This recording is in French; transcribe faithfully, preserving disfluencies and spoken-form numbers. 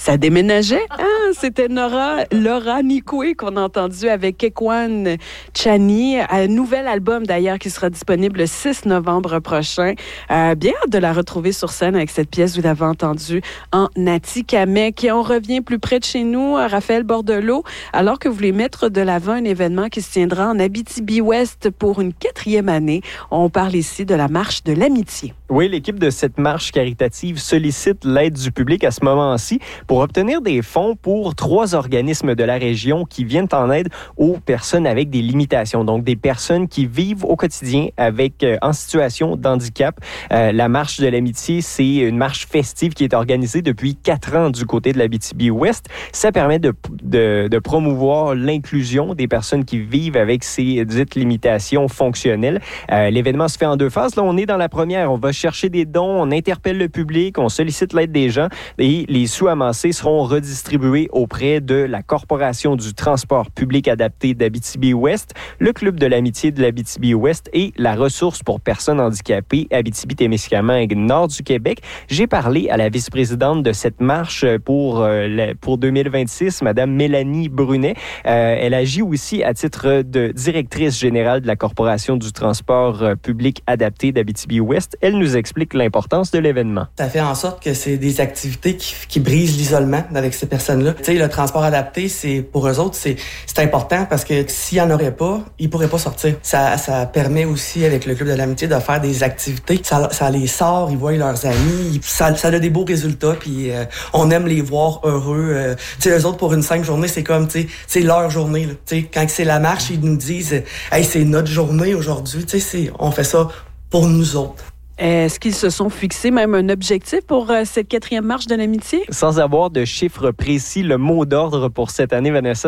Ça déménageait, hein? C'était Nora, Laura Nikoué qu'on a entendu avec Kekwan Chani, un nouvel album d'ailleurs qui sera disponible le six novembre prochain. Euh, bien hâte de la retrouver sur scène avec cette pièce, vous l'avez entendu, en Atikamekw. Et on revient plus près de chez nous, Raphaël Bordelot, alors que vous voulez mettre de l'avant un événement qui se tiendra en Abitibi-Ouest pour une quatrième année. On parle ici de la Marche de l'Amitié. Oui, l'équipe de cette marche caritative sollicite l'aide du public à ce moment-ci pour obtenir des fonds pour trois organismes de la région qui viennent en aide aux personnes avec des limitations, donc des personnes qui vivent au quotidien avec euh, en situation d'handicap. Euh, la marche de l'amitié, c'est une marche festive qui est organisée depuis quatre ans du côté de l'Abitibi-Ouest. Ça permet de, de, de promouvoir l'inclusion des personnes qui vivent avec ces dites limitations fonctionnelles. Euh, l'événement se fait en deux phases. Là, on est dans la première. On va chercher des dons, on interpelle le public, on sollicite l'aide des gens et les sous amassés seront redistribués auprès de la Corporation du transport public adapté d'Abitibi-Ouest, le Club de l'amitié de l'Abitibi-Ouest et la ressource pour personnes handicapées Abitibi-Témiscamingue Nord du Québec. J'ai parlé à la vice-présidente de cette marche pour, euh, pour deux mille vingt-six, Mme Mélanie Brunet. Euh, elle agit aussi à titre de directrice générale de la Corporation du transport public adapté d'Abitibi-Ouest. Elle nous explique l'importance de l'événement. Ça fait en sorte que c'est des activités qui, qui brisent l'isolement avec ces personnes-là. Tu sais, le transport adapté, c'est pour eux autres, c'est, c'est important parce que s'il n'y en aurait pas, ils pourraient pas sortir. Ça, ça permet aussi, avec le Club de l'amitié, de faire des activités. Ça, ça les sort, ils voient leurs amis, ça, ça a des beaux résultats, puis euh, on aime les voir heureux. Euh, tu sais, eux autres, pour une cinq journées, c'est comme, tu sais, c'est leur journée. Tu sais, quand c'est la marche, ils nous disent « Hey, c'est notre journée aujourd'hui. » Tu sais, on fait ça pour nous autres. Est-ce qu'ils se sont fixés même un objectif pour euh, cette quatrième marche de l'amitié? Sans avoir de chiffres précis, le mot d'ordre pour cette année, Vanessa,